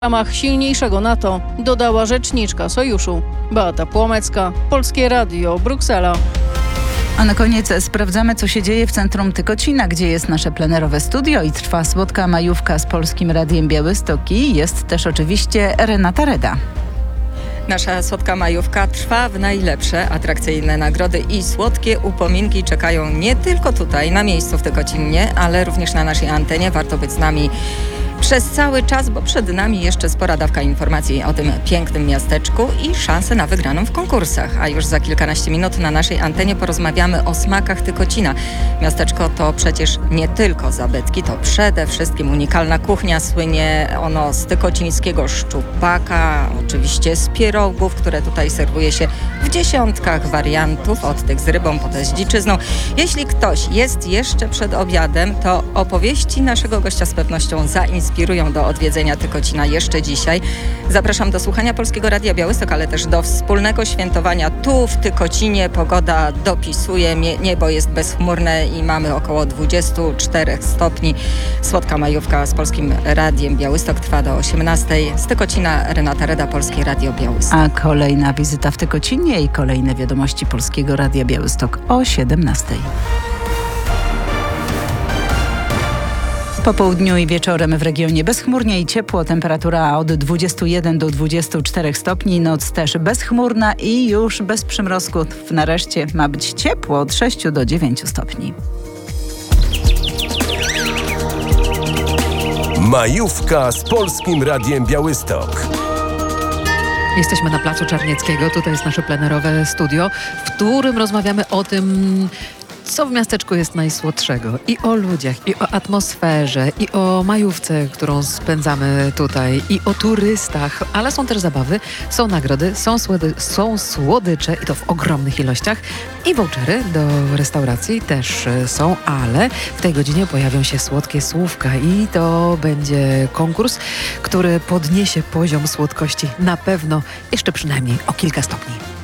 W ramach silniejszego NATO dodała rzeczniczka sojuszu. Beata Płomecka, Polskie Radio, Bruksela. A na koniec sprawdzamy, co się dzieje w centrum Tykocina, gdzie jest nasze plenerowe studio i trwa słodka majówka z Polskim Radiem Białystok i jest też oczywiście Renata Reda. Nasza słodka majówka trwa w najlepsze. Atrakcyjne nagrody i słodkie upominki czekają nie tylko tutaj, na miejscu w Tykocinie, ale również na naszej antenie. Warto być z nami przez cały czas, bo przed nami jeszcze spora dawka informacji o tym pięknym miasteczku i szanse na wygraną w konkursach. A już za kilkanaście minut na naszej antenie porozmawiamy o smakach Tykocina. Miasteczko to przecież nie tylko zabytki, to przede wszystkim unikalna kuchnia. Słynie ono z tykocińskiego szczupaka, oczywiście z pierogów, które tutaj serwuje się w dziesiątkach wariantów, od tych z rybą po te z dziczyzną. Jeśli ktoś jest jeszcze przed obiadem, to opowieści naszego gościa z pewnością zainspirują do odwiedzenia Tykocina jeszcze dzisiaj. Zapraszam do słuchania Polskiego Radia Białystok, ale też do wspólnego świętowania tu w Tykocinie. Pogoda dopisuje, niebo jest bezchmurne i mamy około 24 stopni. Słodka majówka z Polskim Radiem Białystok trwa do 18. Z Tykocina Renata Reda, Polskie Radio Białystok. A kolejna wizyta w Tykocinie i kolejne wiadomości Polskiego Radia Białystok o 17. Po południu i wieczorem w regionie bezchmurnie i ciepło, temperatura od 21 do 24 stopni, noc też bezchmurna i już bez przymrozków. Nareszcie ma być ciepło od 6 do 9 stopni. Majówka z Polskim Radiem Białystok. Jesteśmy na Placu Czarnieckiego, tutaj jest nasze plenerowe studio, w którym rozmawiamy o tym, co w miasteczku jest najsłodszego. I o ludziach, i o atmosferze, i o majówce, którą spędzamy tutaj, i o turystach. Ale są też zabawy, są nagrody, są słodycze i to w ogromnych ilościach. I vouchery do restauracji też są, ale w tej godzinie pojawią się słodkie słówka i to będzie konkurs, który podniesie poziom słodkości na pewno jeszcze przynajmniej o kilka stopni.